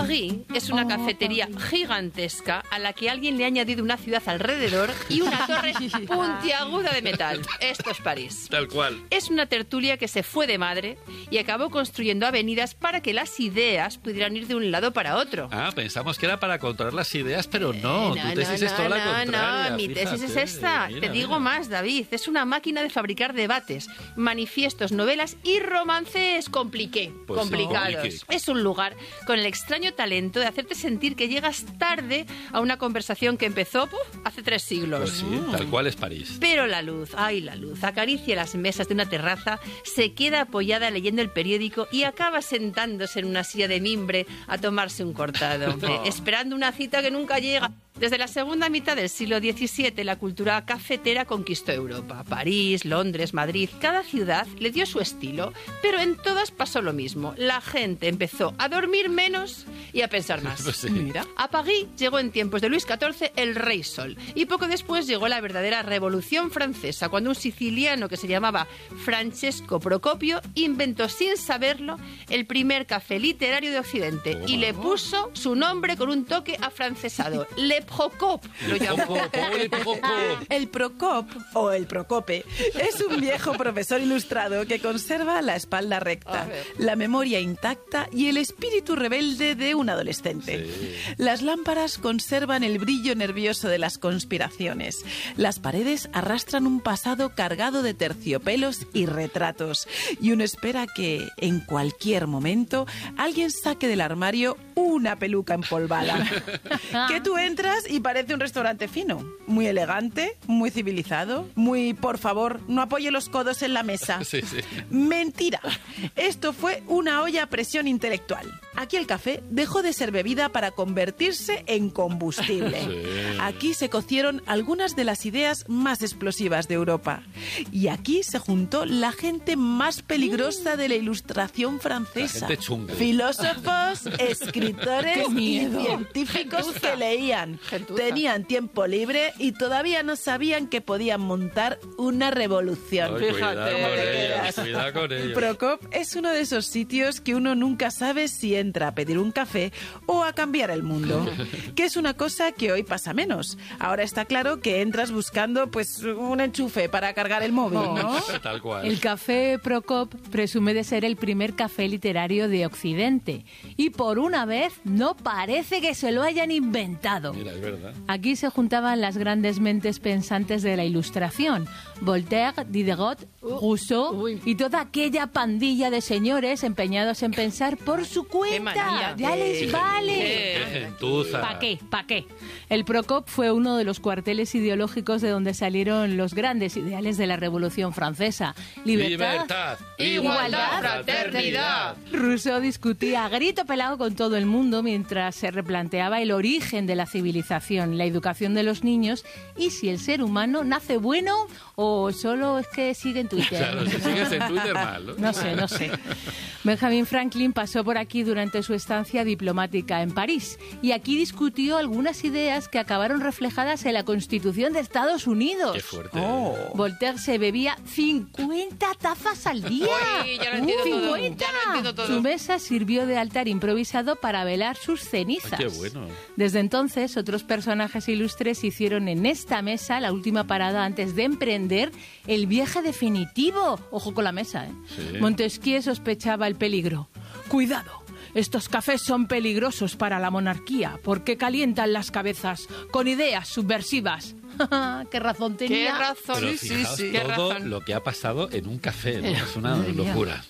Paris es una cafetería gigantesca a la que alguien le ha añadido una ciudad alrededor y una torre puntiaguda de metal. Esto es París. Tal cual. Es una tertulia que se fue de madre y acabó construyendo avenidas para que las ideas pudieran ir de un lado para otro. Pensamos que era para controlar las ideas, pero no. Tu tesis es toda la contraria. No, mi tesis es esta. Te digo más, David. Es una máquina de fabricar debates, manifiestos, novelas y romances complicados. Es un lugar con el extraño talento de hacerte sentir que llegas tarde a una conversación que empezó hace 3 siglos. Pues sí, tal cual es París. Pero la luz, acaricia las mesas de una terraza, se queda apoyada leyendo el periódico y acaba sentándose en una silla de mimbre a tomarse un cortado, esperando una cita que nunca llega. Desde la segunda mitad del siglo XVII, la cultura cafetera conquistó Europa. París, Londres, Madrid, cada ciudad le dio su estilo, pero en todas pasó lo mismo. La gente empezó a dormir menos y a pensar más. Pues sí. Mira, a París llegó en tiempos de Luis XIV el Rey Sol, y poco después llegó la verdadera Revolución Francesa, cuando un siciliano que se llamaba Francesco Procopio inventó sin saberlo el primer café literario de Occidente y le puso su nombre con un toque afrancesado. Le Procop lo llamó. El Procop, o el Procope, es un viejo profesor ilustrado que conserva la espalda recta, la memoria intacta y el espíritu rebelde de un adolescente. Sí. Las lámparas conservan el brillo nervioso de las conspiraciones. Las paredes arrastran un pasado cargado de terciopelos y retratos. Y uno espera que, en cualquier momento, alguien saque del armario una peluca empolvada. Que tú entras y parece un restaurante fino, muy elegante, muy civilizado, muy, por favor, no apoye los codos en la mesa. Sí. Mentira. Esto fue una olla a presión intelectual. Aquí el café dejó de ser bebida para convertirse en combustible. Sí. Aquí se cocieron algunas de las ideas más explosivas de Europa. Y aquí se juntó la gente más peligrosa de la Ilustración francesa. La gente chunga. Filósofos, escritores y científicos que leían. Tenían tiempo libre y todavía no sabían que podían montar una revolución. Ay, cuidado con ellos. Procop es uno de esos sitios que uno nunca sabe si entra a pedir un café o a cambiar el mundo, que es una cosa que hoy pasa menos. Ahora está claro que entras buscando un enchufe para cargar el móvil, ¿no? Tal cual. El café Procop presume de ser el primer café literario de Occidente y por una vez no parece que se lo hayan inventado. Mira, es verdad. Aquí se juntaban las grandes mentes pensantes de la Ilustración: Voltaire, Diderot, Rousseau y toda aquella pandilla de señores empeñados en pensar por su cuenta. ¡Ya les vale! ¡Qué gentuza! ¿Pa qué? El Procop fue uno de los cuarteles ideológicos de donde salieron los grandes ideales de la Revolución Francesa. Libertad, igualdad, fraternidad. Rousseau discutía a grito pelado con todo el mundo mientras se replanteaba el origen de la civilización, la educación de los niños y si el ser humano nace bueno o solo es que sigue en Twitter. Claro, si sigues en Twitter mal, ¿no? No sé. Benjamin Franklin pasó por aquí durante su estancia diplomática en París y aquí discutió algunas ideas que acabaron reflejadas en la Constitución de Estados Unidos. ¡Qué fuerte! Voltaire se bebía 50 tazas al día. Uy, ya lo entiendo todo. Ya lo entiendo todo. Su mesa sirvió de altar improvisado para velar sus cenizas. Ay, ¡qué bueno! Desde entonces, otros personajes ilustres hicieron en esta mesa la última parada antes de emprender el viaje definitivo. Ojo con la mesa, ¿eh? Sí. Montesquieu sospechaba el peligro. ¡Cuidado! Estos cafés son peligrosos para la monarquía porque calientan las cabezas con ideas subversivas. ¡Qué razón tenía! ¡Qué razón! Pero fijaos todo lo que ha pasado en un café, ¿no? Es una locura.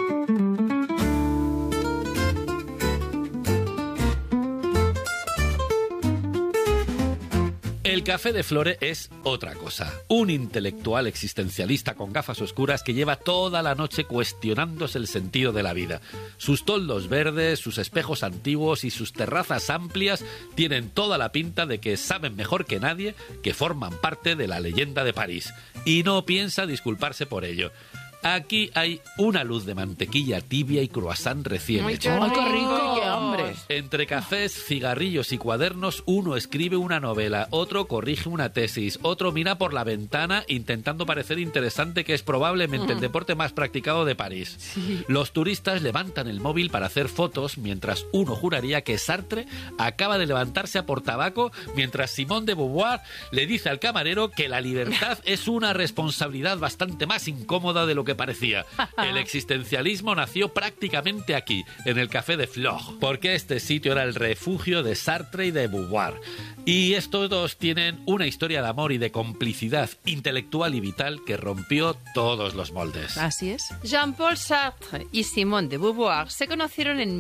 El café de Flore es otra cosa. Un intelectual existencialista con gafas oscuras que lleva toda la noche cuestionándose el sentido de la vida. Sus toldos verdes, sus espejos antiguos y sus terrazas amplias tienen toda la pinta de que saben mejor que nadie que forman parte de la leyenda de París. Y no piensa disculparse por ello. Aquí hay una luz de mantequilla tibia y croissant recién hecho. ¡Ay, qué rico! ¡Qué hambre! Entre cafés, cigarrillos y cuadernos, uno escribe una novela, otro corrige una tesis, otro mira por la ventana intentando parecer interesante, que es probablemente el deporte más practicado de París. Sí. Los turistas levantan el móvil para hacer fotos, mientras uno juraría que Sartre acaba de levantarse a por tabaco, mientras Simone de Beauvoir le dice al camarero que la libertad es una responsabilidad bastante más incómoda de lo que parecía. El existencialismo nació prácticamente aquí, en el Café de Flore, porque este sitio era el refugio de Sartre y de Beauvoir. Y estos dos tienen una historia de amor y de complicidad intelectual y vital que rompió todos los moldes. Así es. Jean-Paul Sartre y Simone de Beauvoir se conocieron en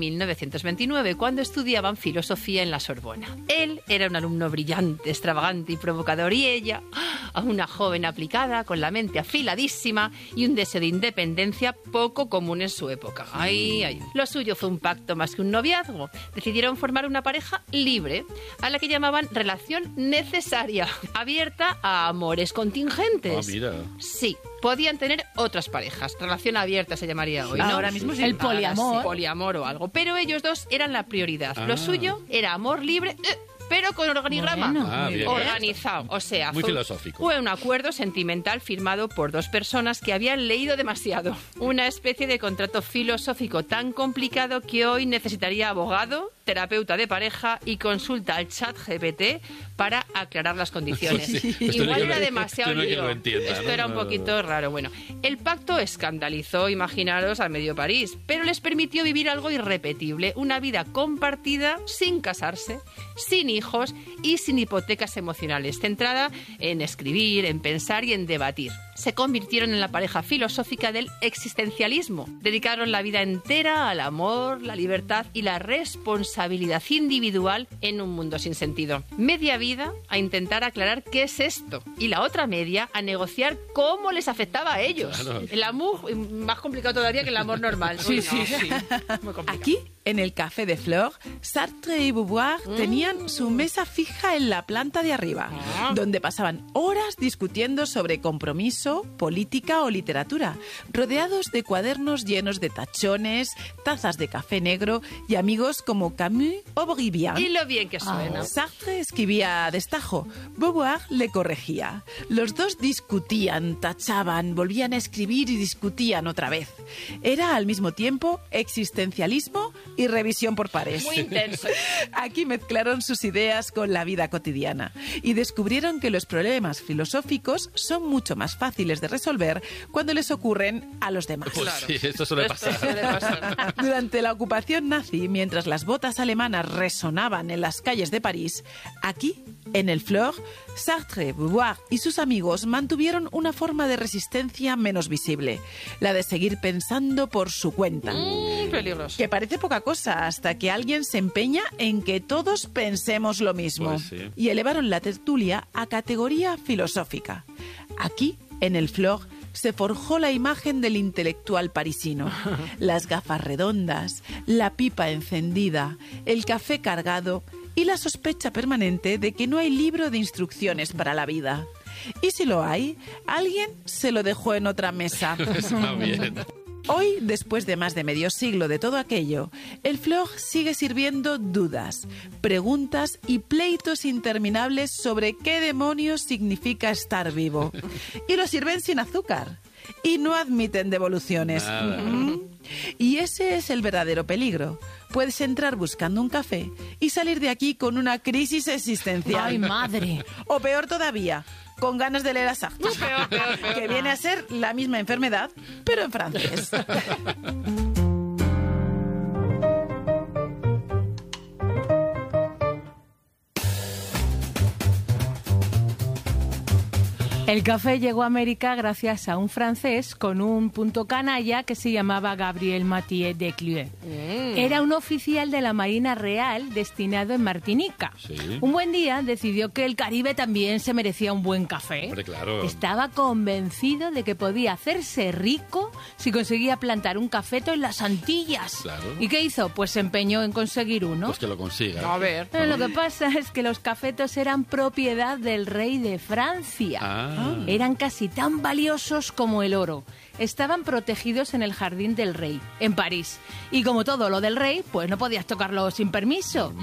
1929 cuando estudiaban filosofía en la Sorbona. Él era un alumno brillante, extravagante y provocador, y ella, una joven aplicada, con la mente afiladísima y un deseo de independencia poco común en su época. Ay, ay. Lo suyo fue un pacto más que un noviazgo. Decidieron formar una pareja libre, a la que llamaban relación necesaria, abierta a amores contingentes. Ah, mira. Sí, podían tener otras parejas. Relación abierta se llamaría hoy, ¿no? Ahora mismo sí. El poliamor. Sí, poliamor o algo. Pero ellos dos eran la prioridad. Lo suyo era amor libre, pero con organigrama. Bueno. Ah, bien. Organizado. O sea, Muy filosófico. Fue un acuerdo sentimental firmado por dos personas que habían leído demasiado. Una especie de contrato filosófico tan complicado que hoy necesitaría abogado, terapeuta de pareja y consulta al chat GPT para aclarar las condiciones. Sí, esto Igual no era quiero- demasiado esto no quiero lío. que entienda, Esto ¿no? era un No, no, poquito raro. Bueno, el pacto escandalizó, imaginaros, a medio París, pero les permitió vivir algo irrepetible, una vida compartida sin casarse, sin hijos y sin hipotecas emocionales, centrada en escribir, en pensar y en debatir. Se convirtieron en la pareja filosófica del existencialismo. Dedicaron la vida entera al amor, la libertad y la responsabilidad individual en un mundo sin sentido. Media vida a intentar aclarar qué es esto y la otra media a negociar cómo les afectaba a ellos. Claro. El amor más complicado todavía que el amor normal. Sí, Uy, sí, no. sí. Muy complicado. Aquí, en el Café de Flore, Sartre y Beauvoir tenían su mesa fija en la planta de arriba, donde pasaban horas discutiendo sobre compromiso, política o literatura, rodeados de cuadernos llenos de tachones, tazas de café negro y amigos como Camus o Brivian. Y lo bien que suena. Sartre escribía a destajo, Beauvoir le corregía. Los dos discutían, tachaban, volvían a escribir y discutían otra vez. Era al mismo tiempo existencialismo y revisión por pares. Muy intenso. Aquí mezclaron sus ideas con la vida cotidiana y descubrieron que los problemas filosóficos son mucho más fáciles de resolver cuando les ocurren a los demás. Pues sí, esto suele pasar. Suele pasar. Durante la ocupación nazi, mientras las botas alemanas resonaban en las calles de París, aquí, en el Flore, Sartre, Beauvoir y sus amigos mantuvieron una forma de resistencia menos visible, la de seguir pensando por su cuenta. Peligroso. Que parece poca cosa hasta que alguien se empeña en que todos pensemos lo mismo. Pues sí. Y elevaron la tertulia a categoría filosófica. Aquí, en el Flore, se forjó la imagen del intelectual parisino. Las gafas redondas, la pipa encendida, el café cargado y la sospecha permanente de que no hay libro de instrucciones para la vida. Y si lo hay, alguien se lo dejó en otra mesa. Está bien. Hoy, después de más de medio siglo de todo aquello, el Flore sigue sirviendo dudas, preguntas y pleitos interminables sobre qué demonios significa estar vivo. Y lo sirven sin azúcar. Y no admiten devoluciones. Nada. Y ese es el verdadero peligro. Puedes entrar buscando un café y salir de aquí con una crisis existencial. ¡Ay, madre! O peor todavía, con ganas de leer a Sartre. Peor. Que viene a ser la misma enfermedad, pero en francés. El café llegó a América gracias a un francés con un punto canalla que se llamaba Gabriel Mathieu de Clué. Era un oficial de la Marina Real destinado en Martinica. Sí. Un buen día decidió que el Caribe también se merecía un buen café. Hombre, claro. Estaba convencido de que podía hacerse rico si conseguía plantar un cafeto en las Antillas. Claro. ¿Y qué hizo? Pues se empeñó en conseguir uno. Pues que lo consiga. A ver. Pero lo que pasa es que los cafetos eran propiedad del rey de Francia. Ah. Eran casi tan valiosos como el oro. estaban protegidos en el Jardín del Rey, en París. Y como todo lo del rey, pues no podías tocarlo sin permiso.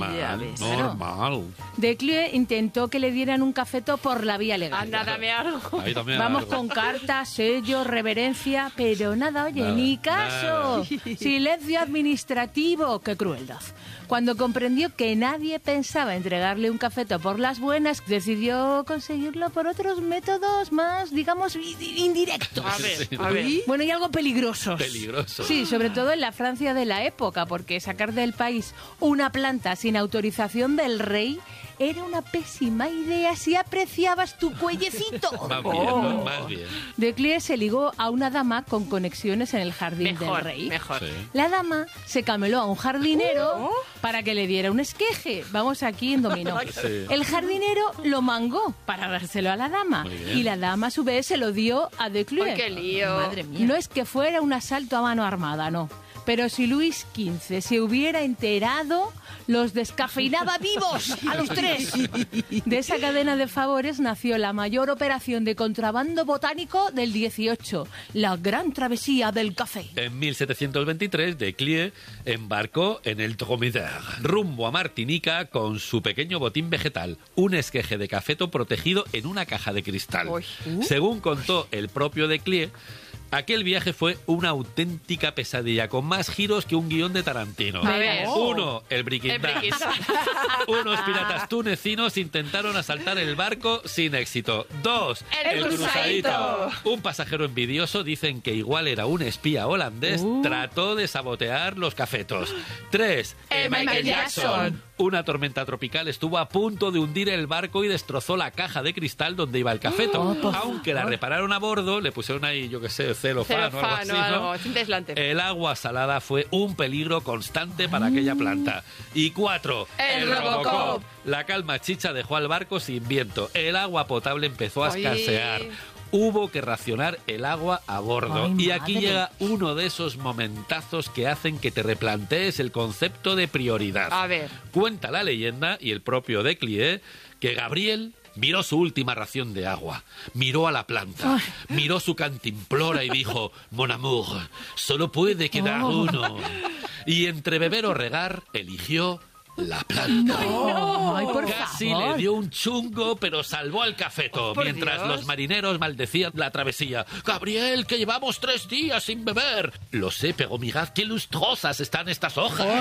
Normal. Declieux intentó que le dieran un cafeto por la vía legal. Anda, dame algo. Ahí también Vamos algo. con cartas, sellos, reverencia, pero nada, oye, Nada, ni caso. Silencio administrativo, qué crueldad. Cuando comprendió que nadie pensaba entregarle un cafeto por las buenas, decidió conseguirlo por otros métodos más, digamos, indirectos. A ver. Bueno, y algo peligrosos. Peligroso. Sí, sobre todo en la Francia de la época, porque sacar del país una planta sin autorización del rey era una pésima idea si apreciabas tu cuellecito. Más bien, ¿no? Más bien. Declieux se ligó a una dama con conexiones en el jardín del rey. Mejor. Sí. La dama se cameló a un jardinero para que le diera un esqueje. Vamos aquí en dominó. Sí. El jardinero lo mangó para dárselo a la dama. Muy bien. Y la dama a su vez se lo dio a Declieux. ¡Ay, qué lío! Madre mía. No es que fuera un asalto a mano armada, no. Pero si Luis XV se hubiera enterado, los descafeinaba vivos a los tres. De esa cadena de favores nació la mayor operación de contrabando botánico del 18, la Gran Travesía del Café. En 1723, Declieux embarcó en el Dromedare, rumbo a Martinica con su pequeño botín vegetal, un esqueje de cafeto protegido en una caja de cristal. Uy. Según contó el propio Declieux, aquel viaje fue una auténtica pesadilla, con más giros que un guión de Tarantino. A ver. Uno, el Breaking El Bad. Breaking Bad. Unos piratas tunecinos intentaron asaltar el barco sin éxito. Dos, El cruzadito. Un pasajero envidioso, dicen que igual era un espía holandés, trató de sabotear los cafetos. Tres, El Michael Jackson. Una tormenta tropical estuvo a punto de hundir el barco y destrozó la caja de cristal donde iba el cafeto. Aunque la repararon a bordo, le pusieron ahí, yo qué sé, celofán o algo así, ¿no? Cinta aislante. El agua salada fue un peligro constante para aquella planta. Y cuatro, El Robocop. La calma chicha dejó al barco sin viento. El agua potable empezó a Oye. escasear. Hubo que racionar el agua a bordo. Ay, y aquí madre. llega uno de esos momentazos que hacen que te replantees el concepto de prioridad. A ver. Cuenta la leyenda, y el propio Declieux, que Gabriel miró su última ración de agua, miró a la planta, miró su cantimplora y dijo: Mon amour, solo puede quedar uno. Y entre beber o regar, eligió la planta. Ay, por Casi favor. le dio un chungo, pero salvó al cafeto, Por mientras Dios. los marineros maldecían la travesía. Gabriel, que llevamos 3 días sin beber. Lo sé, pero mirad qué lustrosas están estas hojas.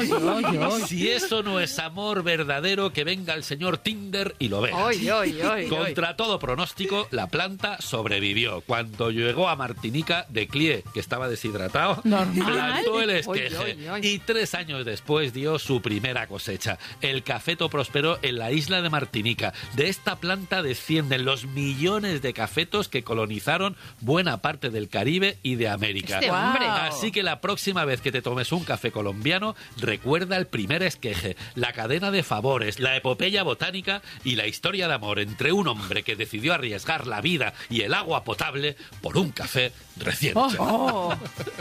Si eso no es amor verdadero, que venga el señor Tinder y lo vea. Contra todo pronóstico, la planta sobrevivió. Cuando llegó a Martinica, Declieux, que estaba deshidratado, plantó el esqueje. Y 3 años después dio su primera cosecha. El cafeto prosperó en la isla de Martinica. De esta planta descienden los millones de cafetos que colonizaron buena parte del Caribe y de América. Este hombre. Así que la próxima vez que te tomes un café colombiano, recuerda el primer esqueje, la cadena de favores, la epopeya botánica y la historia de amor entre un hombre que decidió arriesgar la vida y el agua potable por un café recién hecho.